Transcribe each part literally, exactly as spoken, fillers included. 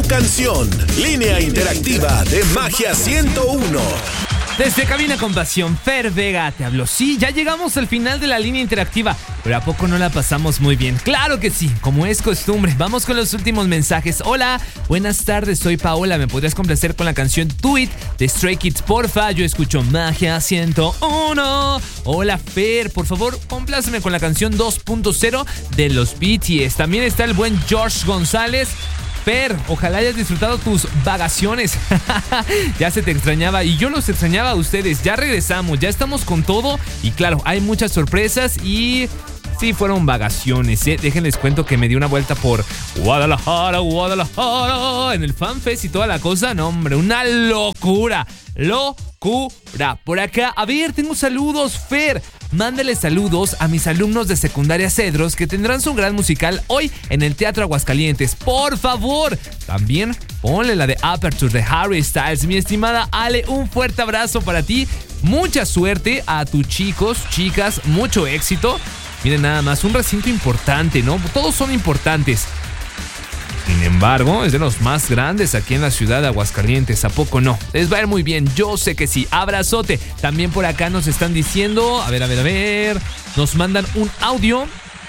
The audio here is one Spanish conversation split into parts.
canción. Línea interactiva de Magia ciento uno. Desde Cabina con Pasión, Fer Vega te habló. Sí, ya llegamos al final de la línea interactiva, pero ¿a poco no la pasamos muy bien? Claro que sí, como es costumbre. Vamos con los últimos mensajes. Hola, buenas tardes, soy Paola. ¿Me podrías complacer con la canción Do It de Stray Kids, porfa? Yo escucho Magia ciento uno. Hola, Fer, por favor, compláceme con la canción dos punto cero de los B T S. También está el buen George González. Fer, ojalá hayas disfrutado tus vacaciones. Ya se te extrañaba y yo los extrañaba a ustedes. Ya regresamos, ya estamos con todo. Y claro, hay muchas sorpresas y sí fueron vacaciones, ¿eh? Déjenles cuento que me di una vuelta por Guadalajara, Guadalajara, en el FanFest y toda la cosa. No, hombre, una locura. Locura. Por acá, a ver, tengo saludos, Fer. Mándale saludos a mis alumnos de secundaria Cedros que tendrán su gran musical hoy en el Teatro Aguascalientes. Por favor, también ponle la de Aperture de Harry Styles. Mi estimada Ale, un fuerte abrazo para ti. Mucha suerte a tus chicos, chicas, mucho éxito. Miren nada más, un recinto importante, ¿no? Todos son importantes. Sin embargo, es de los más grandes aquí en la ciudad de Aguascalientes. ¿A poco no? Les va a ir muy bien, yo sé que sí. Abrazote. También por acá nos están diciendo, a ver, a ver, a ver, nos mandan un audio.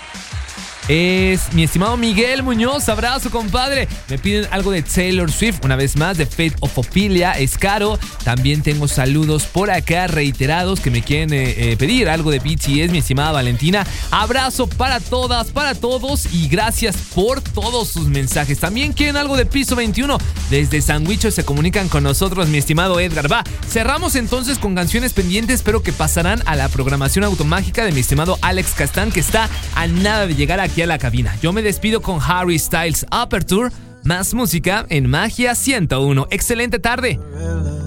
Es mi estimado Miguel Muñoz. Abrazo, compadre. Me piden algo de Taylor Swift, una vez más, de Fate of Ophelia. Es caro. También tengo saludos por acá reiterados que me quieren eh, eh, pedir algo de B T S, mi estimada Valentina. Abrazo para todas, para todos y gracias por todos sus mensajes. También quieren algo de Piso veintiuno. Desde Sandwicho se comunican con nosotros, mi estimado Edgar. Va, cerramos entonces con canciones pendientes, pero que pasarán a la programación automágica de mi estimado Alex Castán, que está a nada de llegar aquí a la cabina. Yo me despido con Harry Styles, Aperture. Más música en Magia ciento uno. Excelente tarde.